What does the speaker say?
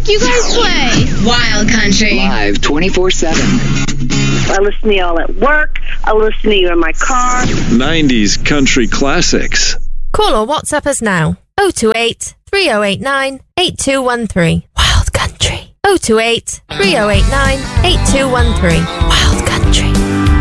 music you guys play? Wild Country. Live 24/7. I listen to y'all at work. I listen to you in my car. 90s country classics. Call or WhatsApp us now. 028 3089 8213. Wild Country. 028 3089 8213. Wild